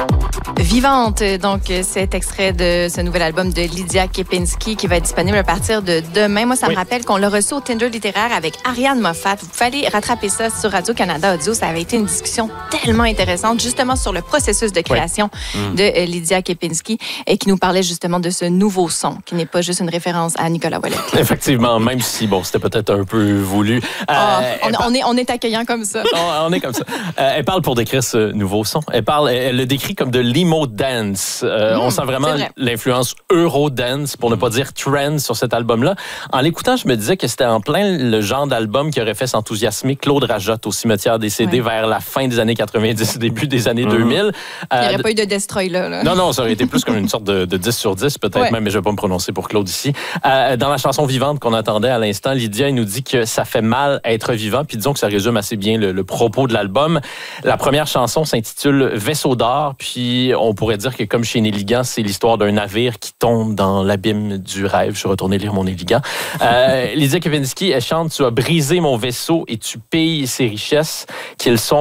Vivante, donc cet extrait de ce nouvel album de Lydia Kepinski qui va être disponible à partir de demain. Moi, ça me rappelle qu'on l'a reçu au Tinder littéraire avec Ariane Moffat. Vous pouvez aller rattraper ça sur Radio-Canada Audio. Ça avait été une discussion tellement intéressante, justement sur le processus de création de Lydia Kepinski et qui nous parlait justement de ce nouveau son, qui n'est pas juste une référence à Nicolas Ouellet. Effectivement, même si, bon, c'était peut-être un peu voulu. On est accueillant comme ça. On est comme ça. Elle parle pour décrire ce nouveau son. Elle le décrit comme de l'emo dance. On sent vraiment l'influence Eurodance, pour ne pas dire trend, sur cet album-là. En l'écoutant, je me disais que c'était en plein le genre d'album qui aurait fait s'enthousiasmer Claude Rajotte au Cimetière des CD vers la fin des années 90, début des années 2000. Il n'y aurait pas eu de Destroy là. Non, ça aurait été plus comme une sorte de 10 sur 10 peut-être même, mais je ne vais pas me prononcer pour Claude ici. Dans la chanson Vivante qu'on entendait à l'instant, Lydia nous dit que ça fait mal être vivant, puis disons que ça résume assez bien le propos de l'album. La première chanson s'intitule Vaisseau d'or, puis on pourrait dire que comme chez Néligan, c'est l'histoire d'un navire qui tombe dans l'abîme du rêve. Je suis retourné lire mon Néligan. Lydia Kepinski, elle chante « Tu as brisé mon vaisseau et tu pilles ses richesses, qu'ils sont